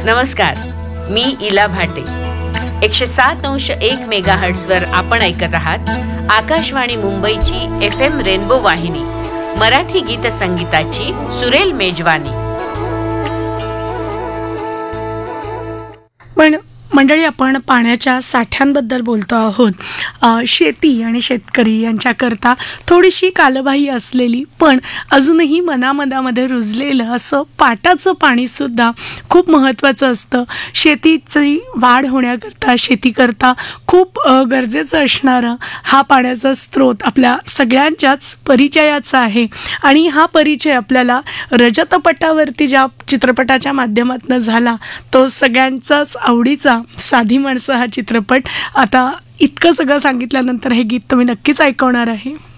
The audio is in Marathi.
नमस्कार, मी इला भाटे. 107.1 मेगाहर्ट्झवर आपण ऐकत आहात आकाशवाणी मुंबईची FM रेनबो वाहिनी, मराठी गीत संगीताची सुरेल मेजवानी. पण मंडळी, आपण पाण्याच्या साठ्यांबद्दल बोलतो आहोत. शेती आणि शेतकरी यांच्याकरता थोडीशी कालबाही असलेली पण अजूनही मनामनामध्ये रुजलेलं असं पाटाचं पाणीसुद्धा खूप महत्त्वाचं असतं. शेतीची वाढ होण्याकरता, शेतीकरता खूप गरजेचं असणारं हा पाण्याचा स्रोत आपल्या सगळ्यांच्याच परिचयाचा आहे. आणि हा परिचय आपल्याला रजतपटावरती ज्या चित्रपटाच्या माध्यमातून झाला, तो सगळ्यांचाच आवडीचा साधी माणसं हा चित्रपट. आता इतकं सगळं सांगितल्यानंतर हे गीत तुम्ही नक्कीच ऐकवणार आहे.